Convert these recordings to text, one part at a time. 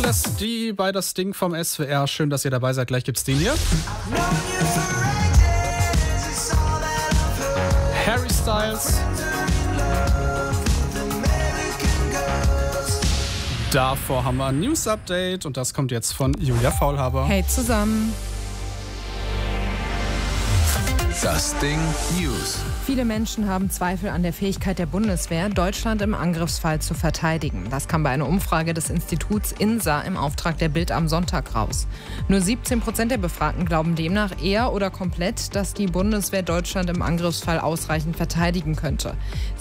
Die bei das Ding vom SWR. Schön, dass ihr dabei seid. Gleich gibt's den hier. Harry Styles. Davor haben wir ein News-Update und das kommt jetzt von Julia Faulhaber. Hey zusammen. Das Ding News. Viele Menschen haben Zweifel an der Fähigkeit der Bundeswehr, Deutschland im Angriffsfall zu verteidigen. Das kam bei einer Umfrage des Instituts INSA im Auftrag der Bild am Sonntag raus. Nur 17% der Befragten glauben demnach eher oder komplett, dass die Bundeswehr Deutschland im Angriffsfall ausreichend verteidigen könnte.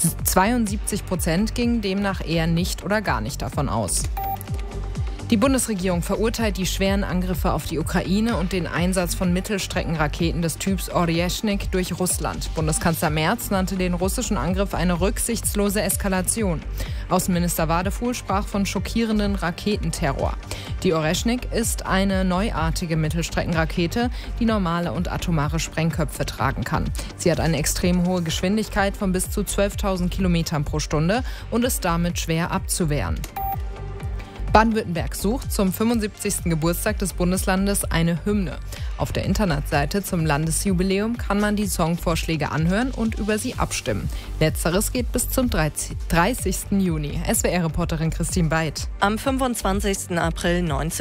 72% gingen demnach eher nicht oder gar nicht davon aus. Die Bundesregierung verurteilt die schweren Angriffe auf die Ukraine und den Einsatz von Mittelstreckenraketen des Typs Oryeshnik durch Russland. Bundeskanzler Merz nannte den russischen Angriff eine rücksichtslose Eskalation. Außenminister Wadefuhl sprach von schockierenden Raketenterror. Die Oryeshnik ist eine neuartige Mittelstreckenrakete, die normale und atomare Sprengköpfe tragen kann. Sie hat eine extrem hohe Geschwindigkeit von bis zu 12.000 Kilometern pro Stunde und ist damit schwer abzuwehren. Baden-Württemberg sucht zum 75. Geburtstag des Bundeslandes eine Hymne. Auf der Internetseite zum Landesjubiläum kann man die Songvorschläge anhören und über sie abstimmen. Letzteres geht bis zum 30. Juni. SWR-Reporterin Christine Beid. Am 25. April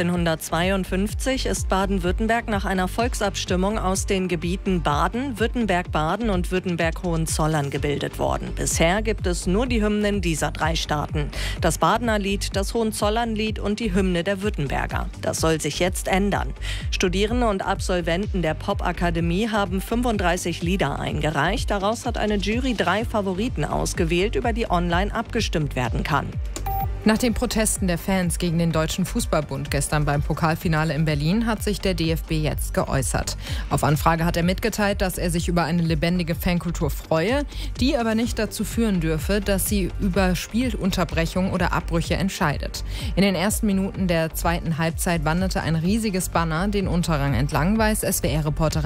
1952 ist Baden-Württemberg nach einer Volksabstimmung aus den Gebieten Baden, Württemberg-Baden und Württemberg-Hohenzollern gebildet worden. Bisher gibt es nur die Hymnen dieser 3 Staaten. Das Badener Lied, das Hohenzollern-Lied und die Hymne der Württemberger. Das soll sich jetzt ändern. Studierende und Absolventen der Popakademie haben 35 Lieder eingereicht. Daraus hat eine Jury 3 Favoriten ausgewählt, über die online abgestimmt werden kann. Nach den Protesten der Fans gegen den Deutschen Fußballbund gestern beim Pokalfinale in Berlin hat sich der DFB jetzt geäußert. Auf Anfrage hat er mitgeteilt, dass er sich über eine lebendige Fankultur freue, die aber nicht dazu führen dürfe, dass sie über Spielunterbrechungen oder Abbrüche entscheidet. In den ersten Minuten der zweiten Halbzeit wanderte ein riesiges Banner den Unterrang entlang, weiß SWR-Reporterin